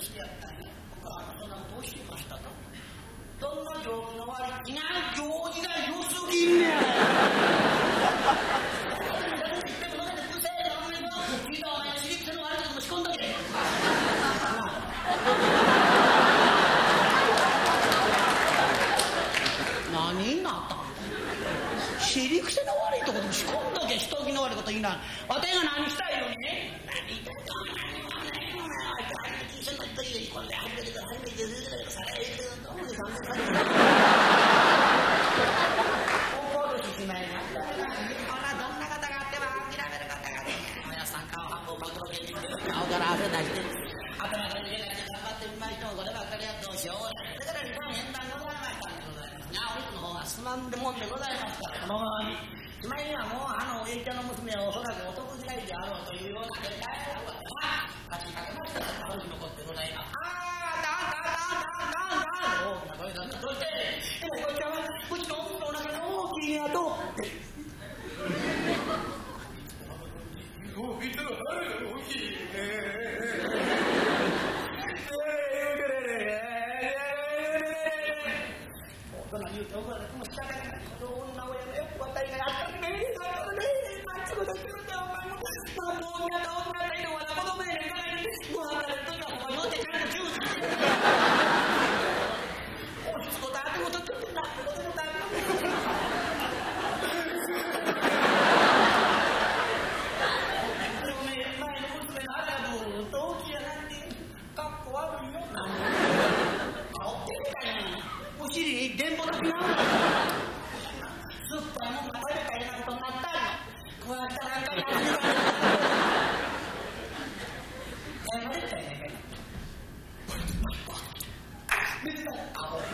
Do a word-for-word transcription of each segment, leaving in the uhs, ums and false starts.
してやったんや。僕はそんなどうしましたと。どんな行事の終わり、いな行事が良すぎんねや。聞いたお前が知りっけの悪いことも仕込んだけ。何になったんだ。知り癖の悪いとこでも仕込んだけ。人気の悪いこと言いな。わてが何したいようにね。何言ったか何もないもんな。一緒の一人でこれで初めて初めてずっとされるけどどうでさんねんかん怒るししまいな。ほらどんな方があっても諦める方がね。おやさん顔半分マクロゲンで顔から汗出して頭から逃げないで頑張ってみましょう。こればっかりはどうしよう。だから大変だございましたんでございます。あお肉の方がすまんでもんでございますから。このままにしまいにはもうあのお家家の娘はおそらく男時代であろうというような展開があるわけだ。立ちかけましたら彼女残ってございます。ああだんだんだんだんだんだん大きな声だとしてこっちはうちの奥の中の大きいやと大きい大きいどんな言うて怒られても仕方がない。女親のよく渡りがやったりねえだからねえまっちこだけどお前もまあもう女と女といのは子供やねんからご飯食べるときはお前持ってちゃんとジュースおしつこだってことちょっとなってこともだって前の娘のあらぶと大きいやなんてかっこ悪いよな顔ってみたいなお尻に電報だけなのスーパーの中で大変なことになったのこうやったらなんかやるよ大変で大変だ見てたあほ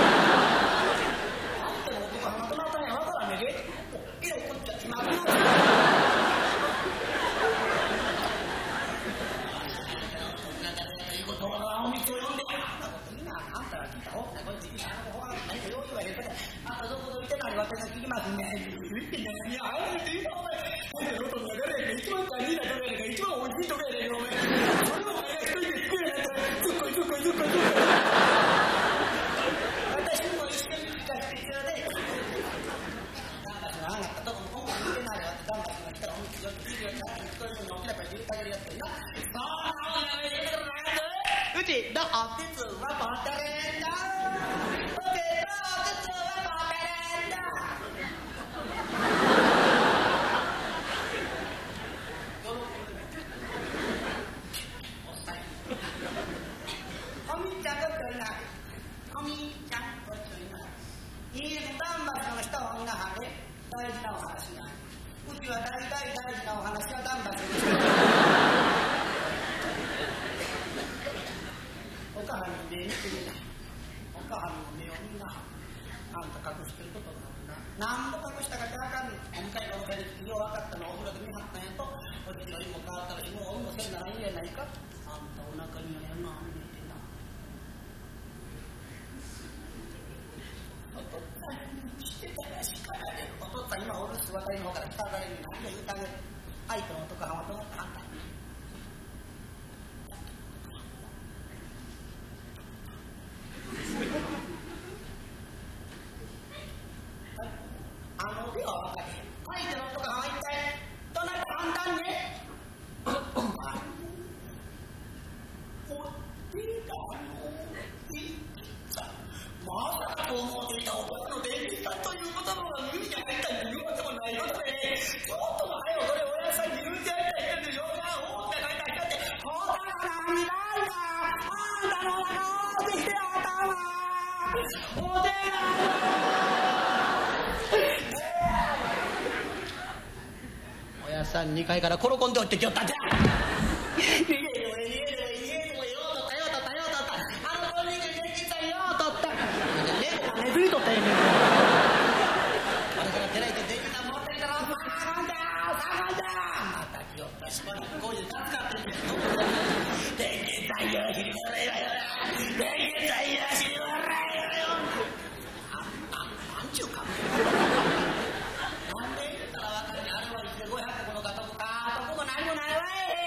なんて男がまとまったんやわからんねえで色こっちゃ決まるお道を読んであんたが聞いた方がこいついいな方が何かよう言われてあんたどこどいてない私が聞きますね言ってねいやあれって言うたお前このことの中で一番大事なとこやねんから一番大きいとこやねんからお前それをお前が一人で聞くやったらずっこいずっこいずっこいずっこい私も一緒に聞かせてちょうだいなんかそのあんたとこの本が見てないわってなんかその来たら本気が聞いてるよって聞こえるように大きな声で言ってあげるやつやなそうなのやめてくださいうちのお手つはボテレンだうちのお手つはボテレンだおみちゃんが来るなおみちゃんが来るないいね丹波の人はみんなはね大事なお話がうちは大大大事なお話が丹波の人お母さんの目に来るなお母さんの目を見なあんた隠してることがあるな何も隠したかってあかんねんお迎えがお迎えでよう分かったのお風呂で見張ったんやとおじきの芋変わったら芋をお芋せんならいいんやないかあんたお腹にはやなあんねんてなお父っつぁんしてたら叱られるお父っつぁん今お留守渡りの方から来たがれる何で言うたげる相手の男はどうかあんたあの手は分かれへん相手の男は一体どなた判断ねおってたのいさまさかと思っていた男の電気さんという言葉が耳に入ったに言うこともないよとねちょっと前をこれおやさんに言うてやりたいけどよが大きな書いた人ってほたら何なんだあんたの中をできてあったわお手おやさんにかいから転んでおってきよったんじゃ逃げるよ逃げるよ逃げるよようとったようとったようとったあの子逃げてきたようとった猫がねずりとったよねあれから照らいてできた持ってきたらバカンだバカンだまたきよったしばらくこういう助かってるできたよひりこれよできたよひり